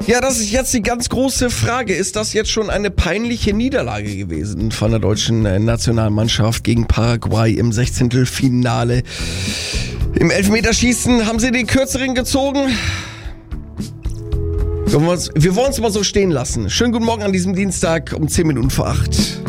Ja, das ist jetzt die ganz große Frage. Ist das jetzt schon eine peinliche Niederlage gewesen von der deutschen Nationalmannschaft gegen Paraguay im 16. Im Elfmeterschießen haben sie den Kürzeren gezogen. Wir wollen es mal so stehen lassen. Schönen guten Morgen an diesem Dienstag um 10 Minuten vor 8.